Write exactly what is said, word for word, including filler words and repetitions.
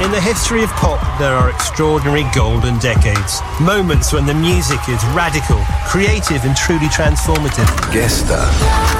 In the history of pop, there are extraordinary golden decades. Moments when the music is radical, creative and truly transformative. Gäste